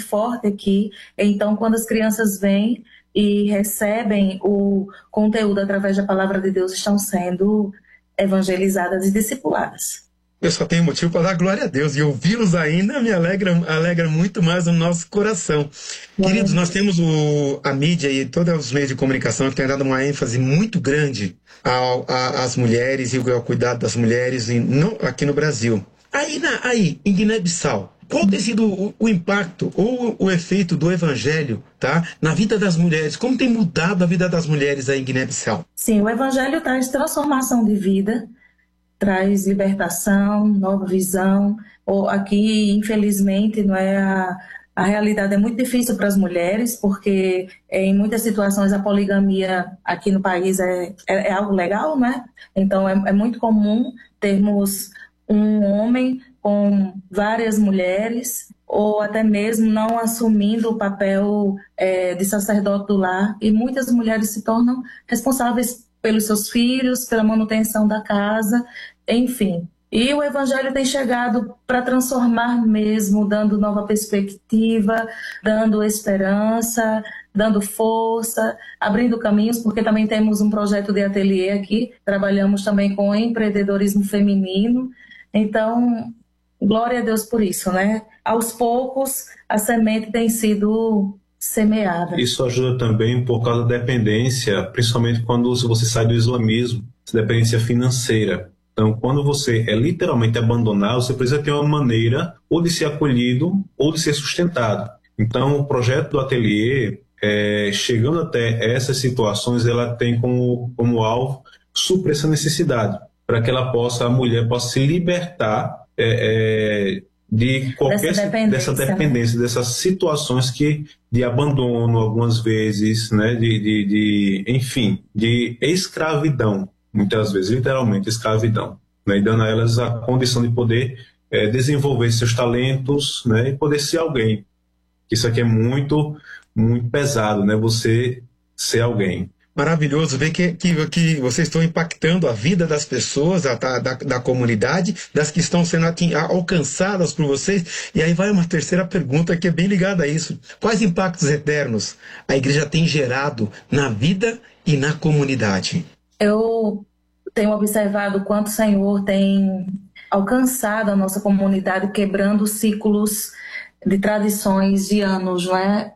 forte aqui. Então, quando as crianças vêm e recebem o conteúdo através da palavra de Deus, estão sendo evangelizadas e discipuladas. Eu só tenho motivo para dar glória a Deus, e ouvi-los ainda me alegra muito mais o nosso coração. Queridos, nós temos a mídia e todos os meios de comunicação que têm dado uma ênfase muito grande às mulheres e ao cuidado das mulheres aqui no Brasil. Aí, em Guiné-Bissau, qual tem sido o impacto ou o efeito do Evangelho, tá, na vida das mulheres? Como tem mudado a vida das mulheres aí em Guiné-Bissau? Sim, o Evangelho traz transformação de vida, traz libertação, nova visão. Aqui, infelizmente, não é a realidade é muito difícil para as mulheres, porque em muitas situações a poligamia aqui no país é algo legal, né? Então é muito comum termos um homem com várias mulheres, ou até mesmo não assumindo o papel de sacerdote do lar, e muitas mulheres se tornam responsáveis pelos seus filhos, pela manutenção da casa, enfim. E o Evangelho tem chegado para transformar mesmo, dando nova perspectiva, dando esperança, dando força, abrindo caminhos, porque também temos um projeto de ateliê aqui, trabalhamos também com empreendedorismo feminino. Então, glória a Deus por isso, né? Aos poucos, a semente tem sido semeada. Isso ajuda também por causa da dependência, principalmente quando você sai do islamismo, dependência financeira. Então, quando você é literalmente abandonado, você precisa ter uma maneira ou de ser acolhido ou de ser sustentado. Então, o projeto do ateliê, chegando até essas situações, ela tem como alvo suprir essa necessidade, para que a mulher possa se libertar de qualquer dessa dependência, dessas situações de abandono, algumas vezes, né, enfim, de escravidão, muitas vezes, literalmente escravidão, né, e dando a elas a condição de poder desenvolver seus talentos, né, e poder ser alguém. Isso aqui é muito, muito pesado, né, você ser alguém. Maravilhoso ver que vocês estão impactando a vida das pessoas, da comunidade, das que estão sendo alcançadas por vocês. E aí vai uma terceira pergunta que é bem ligada a isso. Quais impactos eternos a igreja tem gerado na vida e na comunidade? Eu tenho observado o quanto o Senhor tem alcançado a nossa comunidade, quebrando ciclos de tradições de anos, não é?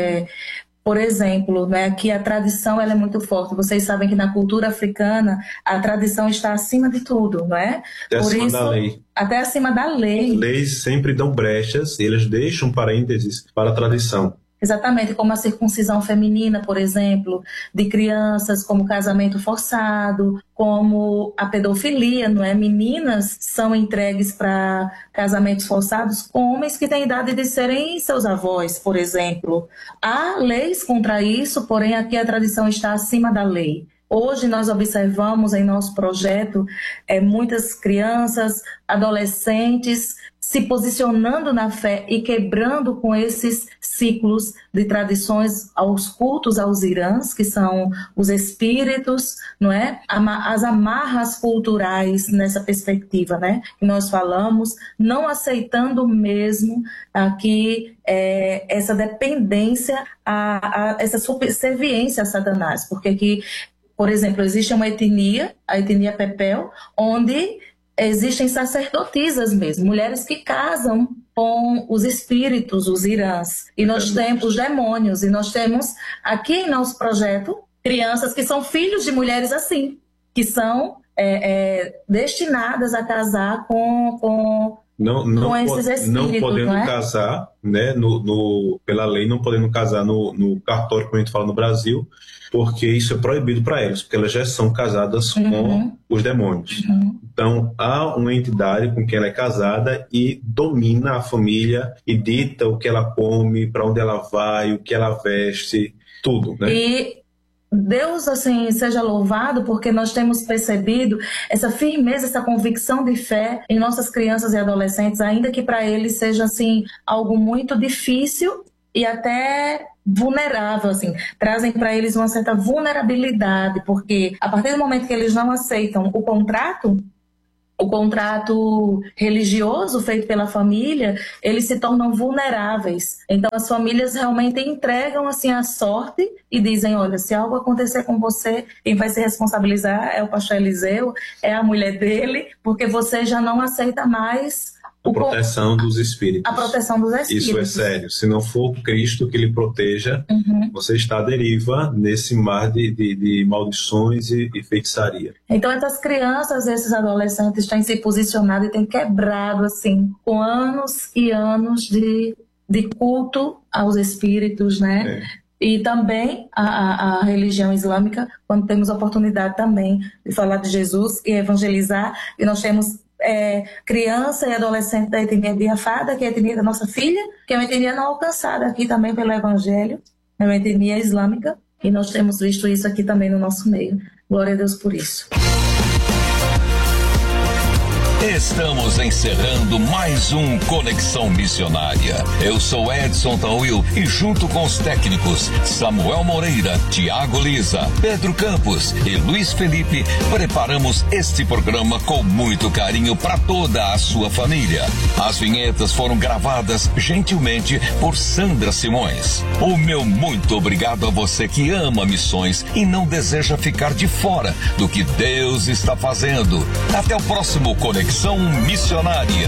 Por exemplo, né, que a tradição ela é muito forte. Vocês sabem que na cultura africana a tradição está acima de tudo, não é? Até acima da lei. Até acima da lei. As leis sempre dão brechas, eles deixam parênteses para a tradição. Exatamente, como a circuncisão feminina, por exemplo, de crianças, como casamento forçado, como a pedofilia, não é? Meninas são entregues para casamentos forçados com homens que têm idade de serem seus avós, por exemplo. Há leis contra isso, porém aqui a tradição está acima da lei. Hoje nós observamos em nosso projeto muitas crianças, adolescentes se posicionando na fé e quebrando com esses ciclos de tradições aos cultos aos irãs, que são os espíritos, não é? As amarras culturais nessa perspectiva, né? Que nós falamos, não aceitando mesmo aqui essa dependência, essa subserviência a Satanás, porque aqui, por exemplo, existe uma etnia, a etnia Pepel, onde existem sacerdotisas mesmo, mulheres que casam com os espíritos, os irãs, e nós temos os demônios, e nós temos aqui em nosso projeto crianças que são filhos de mulheres assim, que são destinadas a casar com esses espíritos. Não podendo casar, né, pela lei, não podendo casar no cartório, como a gente fala no Brasil, porque isso é proibido para elas, porque elas já são casadas com os demônios. Então, há uma entidade com quem ela é casada e domina a família e dita o que ela come, para onde ela vai, o que ela veste, tudo, né? E Deus, assim, seja louvado, porque nós temos percebido essa firmeza, essa convicção de fé em nossas crianças e adolescentes, ainda que para eles seja, assim, algo muito difícil e até vulnerável, assim, trazem para eles uma certa vulnerabilidade, porque a partir do momento que eles não aceitam o contrato, o contrato religioso feito pela família, eles se tornam vulneráveis. Então as famílias realmente entregam assim a sorte e dizem, olha, se algo acontecer com você, quem vai se responsabilizar é o pastor Eliseu, é a mulher dele, porque você já não aceita mais a proteção dos espíritos. A proteção dos espíritos. Isso é sério. Se não for Cristo que lhe proteja, você está à deriva nesse mar de maldições e feitiçaria. Então essas crianças, esses adolescentes têm se posicionado e têm quebrado assim, com anos e anos de culto aos espíritos, né? E também a religião islâmica, quando temos a oportunidade também de falar de Jesus e evangelizar, e nós temos criança e adolescente da etnia Biafada, que é a etnia da nossa filha, que é uma etnia não alcançada aqui também pelo Evangelho, é uma etnia islâmica, e nós temos visto isso aqui também no nosso meio. Glória a Deus por isso. Estamos encerrando mais um Conexão Missionária. Eu sou Edson Tauil e junto com os técnicos Samuel Moreira, Tiago Lisa, Pedro Campos e Luiz Felipe, preparamos este programa com muito carinho para toda a sua família. As vinhetas foram gravadas gentilmente por Sandra Simões. O meu muito obrigado a você que ama missões e não deseja ficar de fora do que Deus está fazendo. Até o próximo Conexão Missionária.